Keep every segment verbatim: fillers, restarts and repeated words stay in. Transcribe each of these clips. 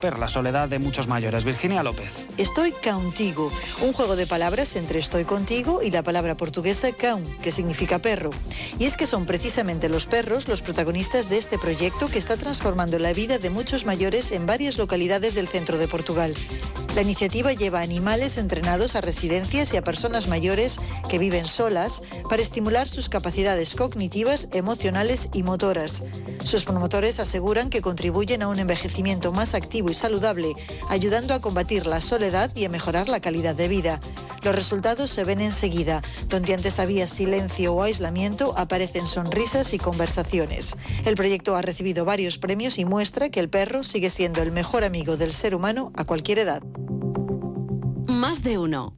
la soledad de muchos mayores. Virginia López. Estoy contigo, un juego de palabras entre estoy contigo y la palabra portuguesa cão, que significa perro. Y es que son precisamente los perros los protagonistas de este proyecto que está transformando la vida de muchos mayores en varias localidades del centro de Portugal. La iniciativa lleva animales entrenados a residencias y a personas mayores que viven solas para estimular sus capacidades cognitivas, emocionales y motoras. Sus promotores aseguran que contribuyen a un envejecimiento más activo y saludable, ayudando a combatir la soledad y a mejorar la calidad de vida. Los resultados se ven enseguida. Donde antes había silencio o aislamiento, aparecen sonrisas y conversaciones. El proyecto ha recibido varios premios y muestra que el perro sigue siendo el mejor amigo del ser humano a cualquier edad. Más de uno.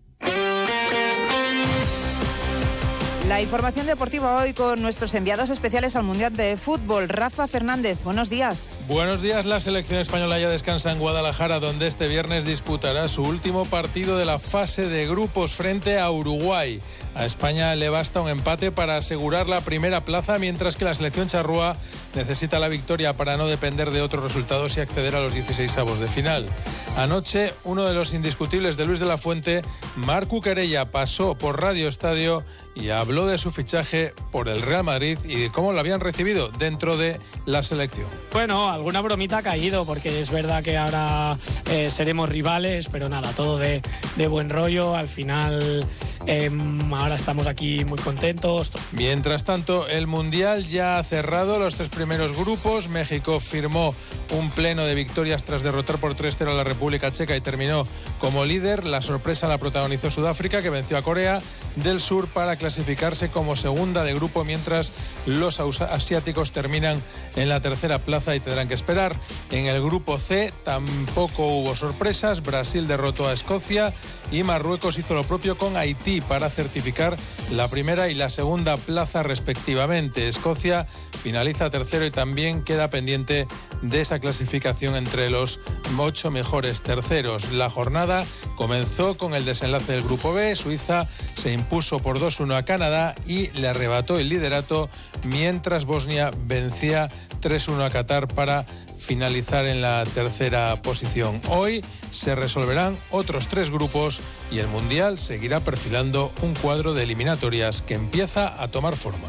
La información deportiva hoy con nuestros enviados especiales al Mundial de Fútbol. Rafa Fernández, buenos días. Buenos días. La selección española ya descansa en Guadalajara, donde este viernes disputará su último partido de la fase de grupos frente a Uruguay. A España le basta un empate para asegurar la primera plaza, mientras que la selección charrúa necesita la victoria para no depender de otros resultados y acceder a los dieciseisavos de final. Anoche, uno de los indiscutibles de Luis de la Fuente, Marc Cucurella, pasó por Radio Estadio y habló de su fichaje por el Real Madrid y de cómo lo habían recibido dentro de la selección. Bueno, alguna bromita ha caído, porque es verdad que ahora eh, seremos rivales, pero nada, todo de, de buen rollo. Al final, eh, ahora estamos aquí muy contentos. Mientras tanto, el Mundial ya ha cerrado los tres primeros grupos. México firmó un pleno de victorias tras derrotar por tres cero a la República Checa y terminó como líder. La sorpresa la protagonizó Sudáfrica, que venció a Corea del Sur para clasificarse como segunda de grupo, mientras los asiáticos terminan en la tercera plaza y tendrán que esperar. En el grupo C tampoco hubo sorpresas. Brasil derrotó a Escocia y Marruecos hizo lo propio con Haití para certificar la primera y la segunda plaza respectivamente. Escocia finaliza tercero y también queda pendiente de esa clasificación entre los ocho mejores terceros. La jornada comenzó con el desenlace del grupo B. Suiza se impuso por dos uno a Canadá y le arrebató el liderato, mientras Bosnia vencía tres uno a Qatar para finalizar en la tercera posición. Hoy se resolverán otros tres grupos y el Mundial seguirá perfilando un cuadro de eliminatorias que empieza a tomar forma.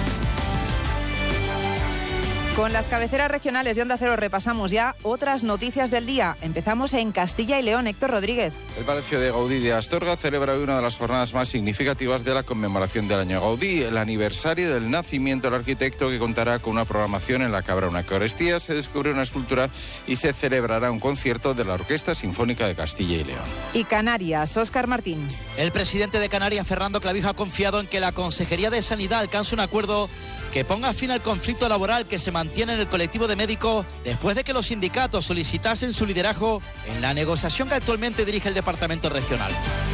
Con las cabeceras regionales de Onda Cero repasamos ya otras noticias del día. Empezamos en Castilla y León. Héctor Rodríguez. El Palacio de Gaudí de Astorga celebra hoy una de las jornadas más significativas de la conmemoración del año Gaudí, el aniversario del nacimiento del arquitecto, que contará con una programación en la que habrá una Eucaristía, se descubre una escultura y se celebrará un concierto de la Orquesta Sinfónica de Castilla y León. Y Canarias, Óscar Martín. El presidente de Canarias, Fernando Clavijo, ha confiado en que la Consejería de Sanidad alcance un acuerdo que ponga fin al conflicto laboral que se mantiene en el colectivo de médicos después de que los sindicatos solicitasen su liderazgo en la negociación que actualmente dirige el Departamento Regional.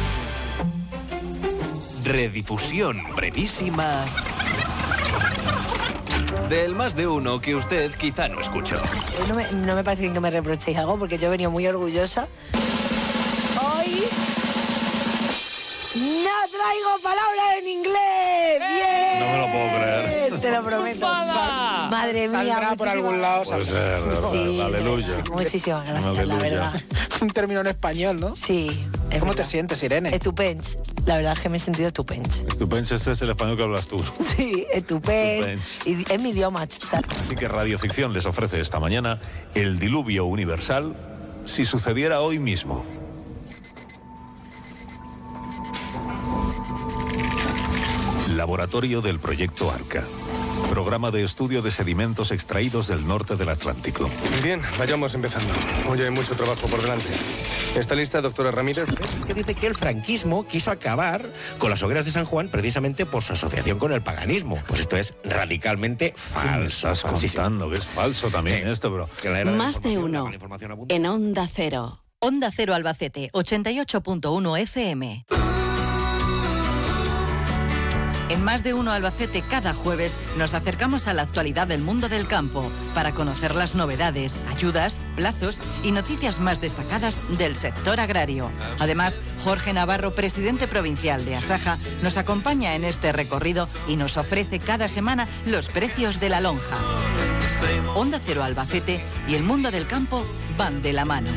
Redifusión brevísima del Más de Uno que usted quizá no escuchó. No me, no me parece bien que me reprochéis algo, porque yo he venido muy orgullosa. Hoy no traigo palabras en inglés. ¡Bien! No me lo puedo creer. Te lo prometo. Sal, madre mía. Saldrá por algún lado. Puede ser, sí, aleluya. Muchísimas gracias, Aleluya. la verdad. Un término en español, ¿no? Sí. ¿Cómo verdad. te sientes, Irene? Estupens. La verdad es que me he sentido estupens. Estupens, este es el español que hablas tú. Sí, estupens. Y es mi idioma. ¿sabes? Así que Radioficción les ofrece esta mañana el diluvio universal si sucediera hoy mismo. Laboratorio del Proyecto Arca. Programa de estudio de sedimentos extraídos del norte del Atlántico. Bien, vayamos empezando. Hoy hay mucho trabajo por delante. ¿Está lista, doctora Ramírez? Que dice que el franquismo quiso acabar con las hogueras de San Juan precisamente por su asociación con el paganismo. Pues esto es radicalmente falso. ¿Qué me estás contando? Que es falso también eh, esto, bro. Más de uno. En Onda Cero. Onda Cero Albacete, ochenta y ocho punto uno F M. En Más de Uno Albacete, cada jueves nos acercamos a la actualidad del mundo del campo para conocer las novedades, ayudas, plazos y noticias más destacadas del sector agrario. Además, Jorge Navarro, presidente provincial de Asaja, nos acompaña en este recorrido y nos ofrece cada semana los precios de la lonja. Onda Cero Albacete y el mundo del campo van de la mano.